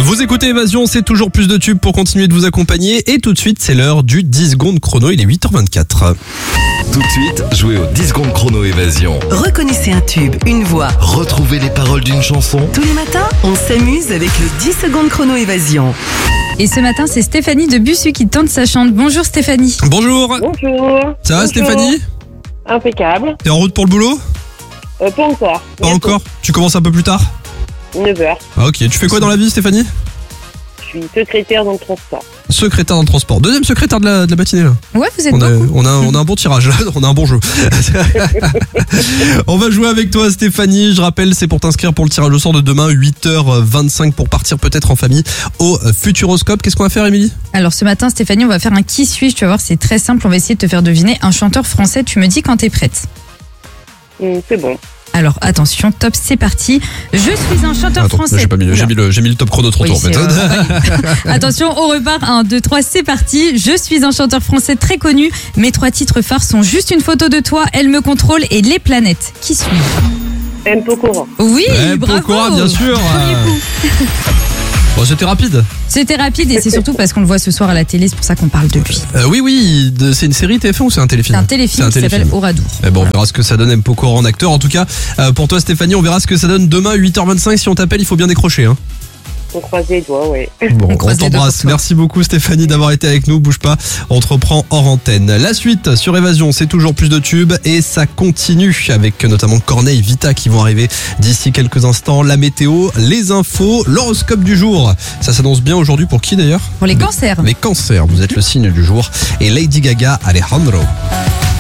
Vous écoutez Évasion, c'est toujours plus de tubes pour continuer de vous accompagner. Et tout de suite, c'est l'heure du 10 secondes chrono, il est 8h24. Tout de suite, jouez au 10 secondes chrono Évasion. Reconnaissez un tube, une voix. Retrouvez les paroles d'une chanson. Tous les matins, on s'amuse avec le 10 secondes chrono Évasion. Et ce matin, c'est Stéphanie de Bussu qui tente sa chante. Bonjour Stéphanie. Bonjour. Bonjour. Ça va Bonjour. Stéphanie? Impeccable. T'es en route pour le boulot? Pas encore. Pas encore? Tu commences un peu plus tard? 9h. Ah, ok, tu fais quoi dans la vie Stéphanie? Je suis secrétaire dans le transport. Secrétaire dans le transport. Deuxième secrétaire de la matinée là. Ouais, vous êtes On a beaucoup. un bon tirage, on a un bon jeu. On va jouer avec toi Stéphanie, je rappelle c'est pour t'inscrire pour le tirage au sort de demain 8h25 pour partir peut-être en famille au Futuroscope. Qu'est-ce qu'on va faire Émilie? Alors ce matin, Stéphanie, on va faire un qui suis-je. Tu vas voir, c'est très simple. On va essayer de te faire deviner un chanteur français. Tu me dis quand t'es prête. C'est bon. Alors attention, top, c'est parti. Je suis un chanteur Attends, français. j'ai mis le top chrono trop Oui, tôt en fait. c'est, attention, on repart. 1, 2, 3, c'est parti. Je suis un chanteur français très connu. Mes 3 titres phares sont juste une photo de toi, Elle me contrôle et Les planètes. Qui suis-je? M. Pokora. Oui, bravo. Pokora, bien sûr. Premier coup. Bon, c'était rapide. C'était rapide et c'est surtout parce qu'on le voit ce soir à la télé, c'est pour ça qu'on parle de lui. Oui, c'est une série TF1 ou c'est un téléfilm? C'est un téléfilm qui s'appelle Oradour. Mais bon, on verra ce que ça donne M. Pokora en acteur. En tout cas, pour toi Stéphanie, on verra ce que ça donne demain 8h25. Si on t'appelle, il faut bien décrocher. Hein. On croise les doigts, ouais. Bon, on croise les doigts t'embrasse. pour toi. Merci beaucoup Stéphanie d'avoir été avec nous. Bouge pas, on te reprend hors antenne. La suite sur Évasion, c'est toujours plus de tubes et ça continue avec notamment Corneille, Vita qui vont arriver d'ici quelques instants. La météo, les infos, l'horoscope du jour. Ça s'annonce bien aujourd'hui pour qui d'ailleurs? Pour les cancers. Les cancers, vous êtes le signe du jour. Et Lady Gaga, Alejandro.